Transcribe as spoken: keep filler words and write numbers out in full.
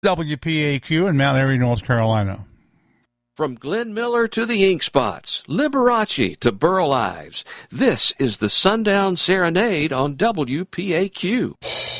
W P A Q in Mount Airy, North Carolina. From Glenn Miller to the Ink Spots, Liberace to Burl Ives, this is the Sundown Serenade on W P A Q.